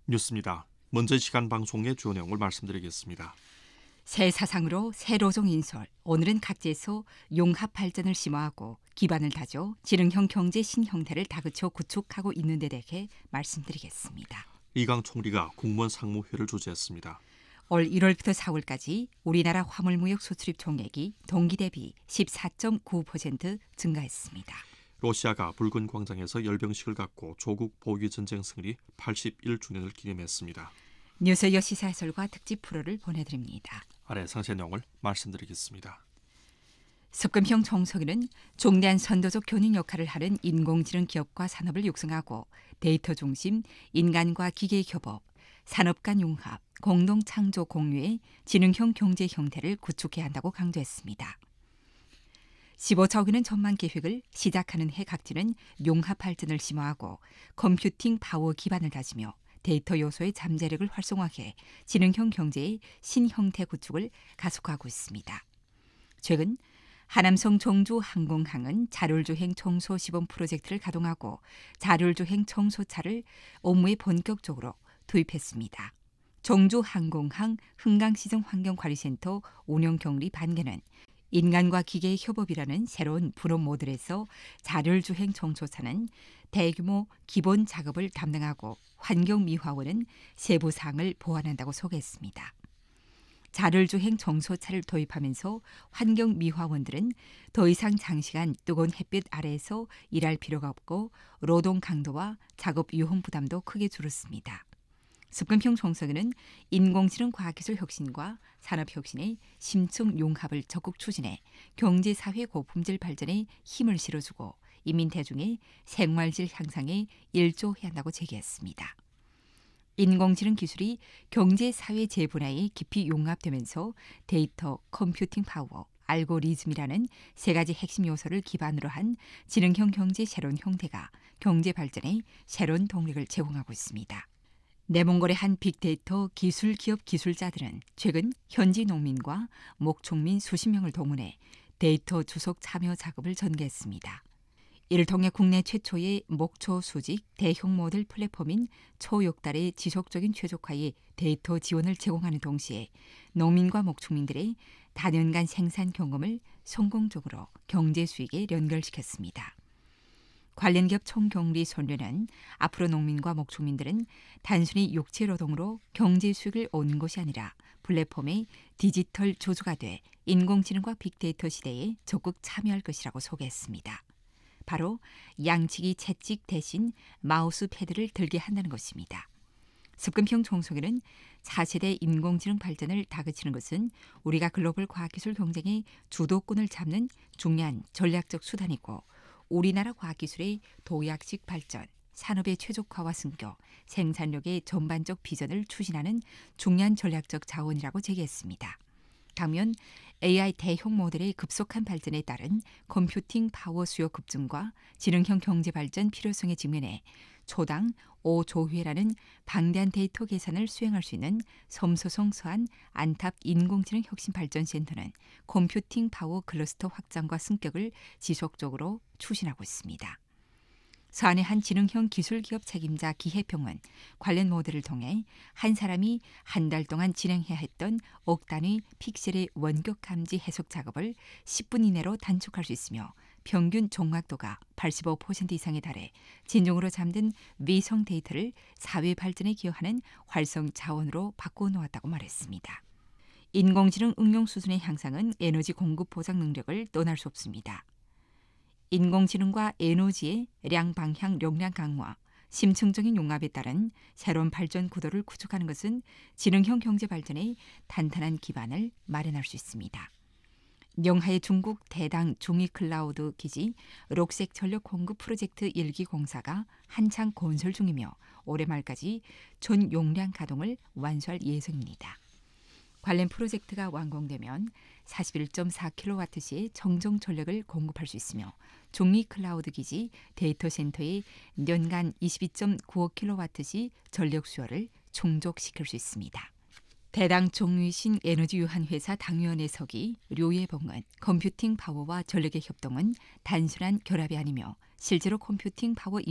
뉴스입니다. 먼저 시간 방송의 주요 내용을 말씀드리겠습니다. 새 사상으로 새 로종 인솔. 오늘은 각지에서 용합 발전을 심화하고 기반을 다져 지능형 경제 신형태를 다그쳐 구축하고 있는 데 대해 말씀드리겠습니다. 이강 총리가 국무원 상무회를 주재했습니다. 올 1월부터 4월까지 우리나라 화물무역 수출입 총액이 동기 대비 14.9% 증가했습니다. 러시아가 붉은 광장에서 열병식을 갖고 조국 보위 전쟁 승리 81주년을 기념했습니다. 뉴스여 시사 해설과 특집 프로를 보내드립니다. 아래 상세 내용을 말씀드리겠습니다. 습금형 청소기는 중대한 선도적 견인 역할을 하는 인공지능 기업과 산업을 육성하고 데이터 중심, 인간과 기계의 협업, 산업 간 융합, 공동 창조 공유의 지능형 경제 형태를 구축해야 한다고 강조했습니다. 15차 전망 계획을 시작하는 해 각지는 융합 발전을 심화하고 컴퓨팅 파워 기반을 다지며 데이터 요소의 잠재력을 활성화해 지능형 경제의 신형태 구축을 가속화하고 있습니다. 최근 하남성 정주 항공항은 자율주행 청소 시범 프로젝트를 가동하고 자율주행 청소차를 업무에 본격적으로 도입했습니다. 정주 항공항 흥강시정 환경관리센터 운영경리 반개는 인간과 기계의 협업이라는 새로운 분업 모델에서 자율주행 청소차는 대규모 기본 작업을 담당하고 환경미화원은 세부 사항을 보완한다고 소개했습니다. 자율주행 청소차를 도입하면서 환경미화원들은 더 이상 장시간 뜨거운 햇빛 아래에서 일할 필요가 없고 노동 강도와 작업 위험 부담도 크게 줄었습니다. 습금형 청소기는 인공지능 과학기술 혁신과 산업혁신의 심층 융합을 적극 추진해 경제사회 고품질 발전에 힘을 실어주고 인민대중의 생활질 향상에 일조해야 한다고 제기했습니다. 인공지능 기술이 경제사회 재분야에 깊이 융합되면서 데이터, 컴퓨팅 파워, 알고리즘이라는 세 가지 핵심 요소를 기반으로 한 지능형 경제 새로운 형태가 경제 발전에 새로운 동력을 제공하고 있습니다. 내몽골의 한 빅데이터 기술 기업 기술자들은 최근 현지 농민과 목축민 수십 명을 동원해 데이터 주석 참여 작업을 전개했습니다. 이를 통해 국내 최초의 목초 수직 대형 모델 플랫폼인 초역달의 지속적인 최적화에 데이터 지원을 제공하는 동시에 농민과 목축민들의 다년간 생산 경험을 성공적으로 경제 수익에 연결시켰습니다. 관련 기업 총경리 손련은 앞으로 농민과 목축민들은 단순히 육체 노동으로 경제 수익을 얻는 것이 아니라 플랫폼의 디지털 조주가 돼 인공지능과 빅데이터 시대에 적극 참여할 것이라고 소개했습니다. 바로 양치기 채찍 대신 마우스 패드를 들게 한다는 것입니다. 습금형 청소기는 4세대 인공지능 발전을 다그치는 것은 우리가 글로벌 과학기술 경쟁의 주도권을 잡는 중요한 전략적 수단이고 우리나라 과학기술의 도약식 발전, 산업의 최적화와 승격, 생산력의 전반적 비전을 추진하는 중요한 전략적 자원이라고 제기했습니다. 당면 AI 대형 모델의 급속한 발전에 따른 컴퓨팅 파워 수요 급증과 지능형 경제 발전 필요성에 직면해 초당 5조 회라는 방대한 데이터 계산을 수행할 수 있는 섬소성 서안 안탑 인공지능 혁신발전센터는 컴퓨팅 파워 클러스터 확장과 승격을 지속적으로 추진하고 있습니다. 서안의 한 지능형 기술기업 책임자 기해평은 관련 모델을 통해 한 사람이 한 달 동안 진행해야 했던 억 단위 픽셀의 원격 감지 해석 작업을 10분 이내로 단축할 수 있으며 평균 정확도가 85% 이상에 달해 진정으로 잠든 위성 데이터를 사회 발전에 기여하는 활성 자원으로 바꿔놓았다고 말했습니다. 인공지능 응용 수준의 향상은 에너지 공급 보장 능력을 떠날 수 없습니다. 인공지능과 에너지의 량, 방향, 용량 강화, 심층적인 융합에 따른 새로운 발전 구도를 구축하는 것은 지능형 경제 발전의 탄탄한 기반을 마련할 수 있습니다. 영하의 중국 대당 중위클라우드 기지 록색 전력 공급 프로젝트 1기 공사가 한창 건설 중이며 올해 말까지 전 용량 가동을 완수할 예정입니다. 관련 프로젝트가 완공되면 41.4kWh의 정정 전력을 공급할 수 있으며 중위 클라우드 기지 데이터 센터의 연간 22.95kWh 전력 수요를 충족시킬 수 있습니다. 대당 종위신 에너지 유한 회사 당위원회 서기 류예봉은 컴퓨팅 파워와 전력의 협동은 단순한 결합이 아니며 실제로 컴퓨팅 파워